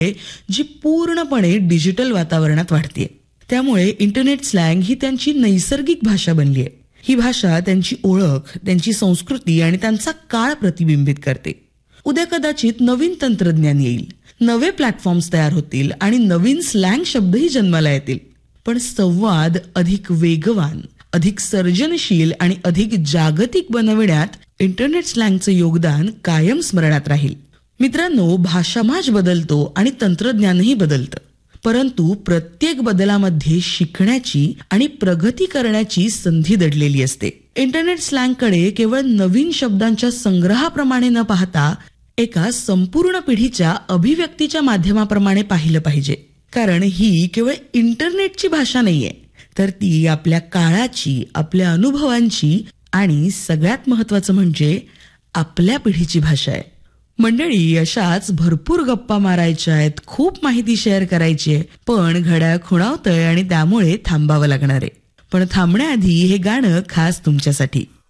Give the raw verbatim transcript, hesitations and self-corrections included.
जी पूर्णपणे डिजिटल वातावरणात वाढतेय. त्यामुळे इंटरनेट स्लँग ही त्यांची नैसर्गिक भाषा बनली आहे. ही भाषा त्यांची ओळख, त्यांची संस्कृती आणि त्यांचा काळ प्रतिबिंबित करते. उद्या कदाचित नवीन तंत्रज्ञान येईल, नवे प्लॅटफॉर्म्स तयार होतील आणि नवीन स्लँग शब्दही जन्माला येतील. पण संवाद अधिक वेगवान, अधिक सर्जनशील आणि अधिक जागतिक बनविण्यात इंटरनेट स्लँगचं योगदान कायम स्मरणात राहील. मित्रांनो, भाषा समाज बदलतो आणि तंत्रज्ञानही बदलतं, परंतु प्रत्येक बदलामध्ये शिकण्याची आणि प्रगती करण्याची संधी दडलेली असते. इंटरनेट स्लँगकडे केवळ नवीन शब्दांच्या संग्रहाप्रमाणे न पाहता एका संपूर्ण पिढीच्या अभिव्यक्तीच्या माध्यमाप्रमाणे पाहिलं पाहिजे. कारण ही केवळ इंटरनेटची भाषा नाहीये, तर ती आपल्या काळाची, आपल्या अनुभवांची आणि सगळ्यात महत्वाचं म्हणजे आपल्या पिढीची भाषा आहे. मंडळी, अशाच भरपूर गप्पा मारायच्या आहेत, खूप माहिती शेअर करायची आहे, पण घड्याळ खुणावतंय आणि त्यामुळे थांबावं लागणार आहे. पण थांबण्याआधी हे गाणं खास तुमच्यासाठी.